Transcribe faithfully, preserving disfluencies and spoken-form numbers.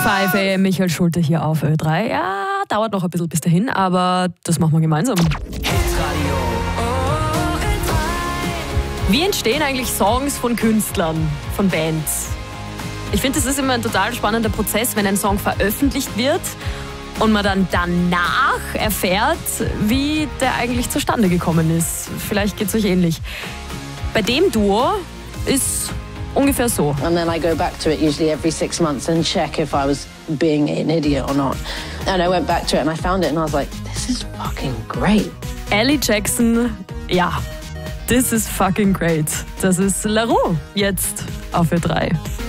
fünf a m Michael Schulte hier auf Ö drei. Ja, dauert noch ein bisschen bis dahin, aber das machen wir gemeinsam. Wie entstehen eigentlich Songs von Künstlern, von Bands? Ich finde, das ist immer ein total spannender Prozess, wenn ein Song veröffentlicht wird und man dann danach erfährt, wie der eigentlich zustande gekommen ist. Vielleicht geht es euch ähnlich. Bei dem Duo ist ungefähr so. And then I go back to it usually every six months and check if I was being an idiot or not. And I went back to it and I found it and I was like, this is fucking great. Ellie Jackson, ja, this is fucking great. Das ist La Roux, jetzt auf Ö drei.